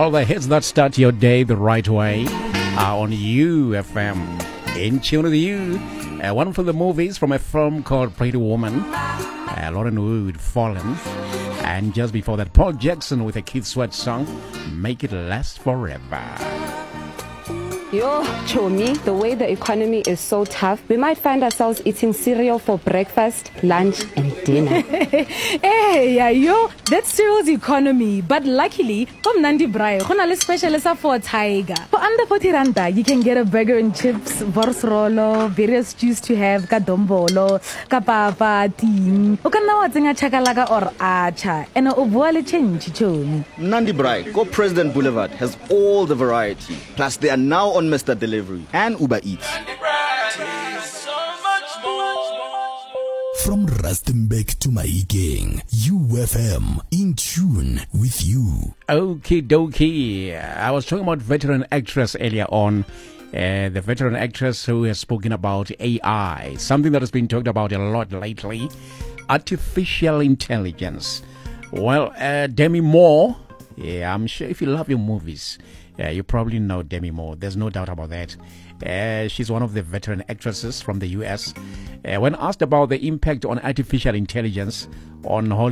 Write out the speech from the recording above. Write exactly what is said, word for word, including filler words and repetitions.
All the hits that start your day the right way are on U F M. In tune with you. Uh, one of the movies from a film called Pretty Woman. Uh, Lauren Wood, Fallen. And just before that, Paul Jackson with a Keith Sweat song, Make It Last Forever. Yo, Chomi, the way the economy is so tough, we might find ourselves eating cereal for breakfast, lunch, and dinner. Hey, yeah, yo, that's cereal's economy. But luckily, from Nandi Braai, a special for Tiger. For under forty randa, you can get a burger and chips, borsrolo, various stews to have, kadombolo, kapapa, ting, ukanawa tinga chakalaga or acha, and a ubuale change, Chomi. Nandi Braai, Go President Boulevard has all the variety. Plus, they are now on Mister Delivery and Uber Eats. From Rustenburg to Mahikeng, U F M, in tune with you. Okie dokie. I was talking about veteran actress earlier on. Uh, the veteran actress who has spoken about A I, something that has been talked about a lot lately. Artificial intelligence. Well, uh, Demi Moore, yeah, I'm sure if you love your movies, yeah, you probably know Demi Moore. There's no doubt about that. Uh, she's one of the veteran actresses from the U S. Uh, when asked about the impact on artificial intelligence on Hollywood,